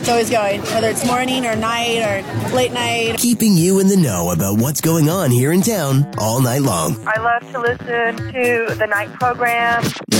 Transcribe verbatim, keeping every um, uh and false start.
It's always going, whether it's morning or night or late night. Keeping you in the know about what's going on here in town all night long. I love to listen to the night program.